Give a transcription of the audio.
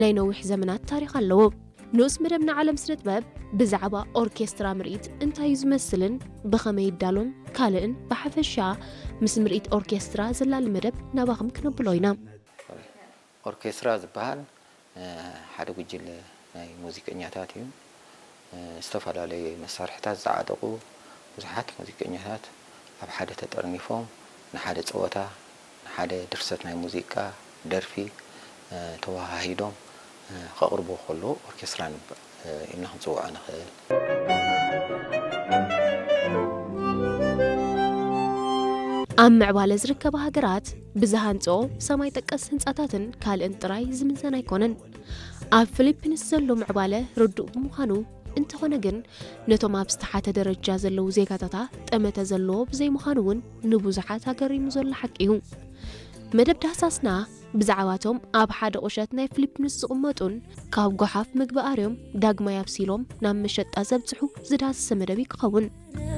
ናይ ነዊሕ ዘመናት ታሪክ ኣለዎ ንኡስ መደብና ዓለም ስነ ጥበብ ብዛዕባ ኦርኬስትራ ምርኢት እንታይ ዝመስልን ብኸመይ ይዳሎን ካልእን ብሓፈሻ ምስ ምርኢት ኦርኬስትራ ዘላሊ መደብ ናባኹም ክነብሎ ኢና ኦርኬስትራ ዝበሃል ሓደ ጉጅለ ናይ ሙዚቀኛታት እዩ ዝተፈላለዩ መሳርሕታት ዝዓጠቑ ብዙሓት ሙዚቀኛታት ኣብ ሓደ ተጠርኒፎም ንሓደ ፀወታ ንሓደ ድርሰት ናይ ሙዚቃ ደርፊ ተዋሃሂዶም ከቕርቡ ከሎ ኦርኬስትራ ኢልና ክንፅውዖ ንኽእል ኣብ ምዕባለ ዝርከባ ሃገራት ብዝሃንፅኦ ሰማይ ጠቀስ ህንፃታትን ካልእን ጥራይ ዝምዘን ኣይኮነን ኣብ ፊሊፒንስ ዘሎ ምዕባለ ርዱእ ብምዃኑ እንተኾነ ግን ነቶም ኣብ ዝተሓተ ደረጃ ዘለው ዜጋታታ ጠመተ ዘለዎ ብዘይምዃኑ እውን ንብዙሓት ኣገሪሙ ዘሎ ሓቂ እዩ መደብ ዳህሳስና ብዛዕባቶም ኣብ ሓደ ቁሸት ናይ ፊሊፒንስ ዝቕመጡን ካብ ጎሓፍ ምግቢ ኣርዮም ዳግማይ ኣብሲሎም ናብ መሸጣ ዘብፅሑ ዝዳሰሰ መደብ ይክኸውን